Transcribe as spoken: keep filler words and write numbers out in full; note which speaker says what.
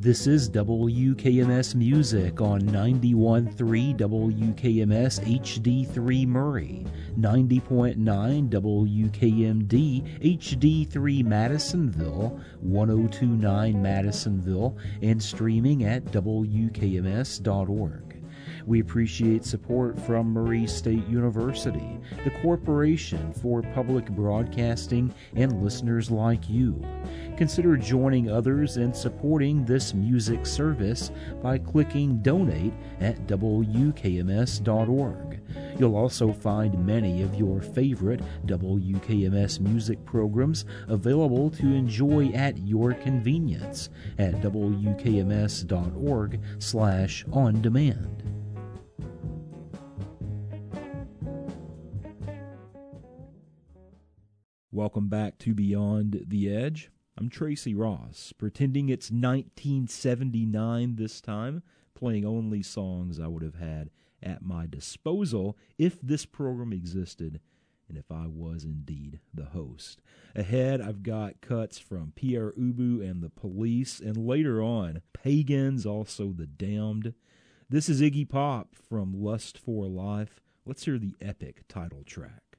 Speaker 1: This is W K M S Music on ninety-one point three W K M S H D three Murray, ninety point nine W K M D H D three Madisonville, one oh two point nine Madisonville, and streaming at W K M S dot org. We appreciate support from Murray State University, the Corporation for Public Broadcasting, and listeners like you. Consider joining others in supporting this music service by clicking Donate at W K M S dot org. You'll also find many of your favorite W K M S music programs available to enjoy at your convenience at W K M S dot org slash on demand. Welcome back to Beyond the Edge. I'm Tracy Ross, pretending it's nineteen seventy-nine this time, playing only songs I would have had at my disposal if this program existed and if I was indeed the host. Ahead, I've got cuts from Pierre Ubu and the Police, and later on, Pagans, also The Damned. This is Iggy Pop from Lust for Life. Let's hear the epic title track.